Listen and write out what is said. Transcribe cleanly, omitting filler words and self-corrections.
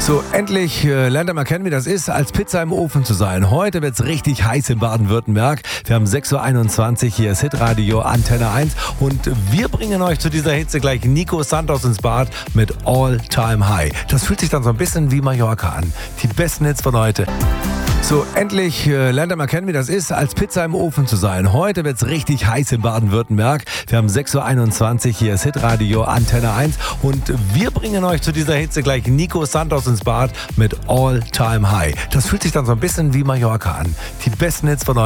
So, endlich lernt ihr mal kennen, wie das ist, als Pizza im Ofen zu sein. Heute wird's richtig heiß in Baden-Württemberg. Wir haben 6.21 Uhr, hier ist Hitradio Antenne 1 und wir bringen euch zu dieser Hitze gleich Nico Santos ins Bad mit All Time High. Das fühlt sich dann so ein bisschen wie Mallorca an. Die besten Hits von heute. So, endlich lernt ihr mal kennen, wie das ist, als Pizza im Ofen zu sein. Heute wird's richtig heiß in Baden-Württemberg. Wir haben 6.21 Uhr, hier ist Hitradio Antenne 1 und wir bringen euch zu dieser Hitze gleich Nico Santos ins Bad mit All Time High. Das fühlt sich dann so ein bisschen wie Mallorca an. Die besten Hits von heute.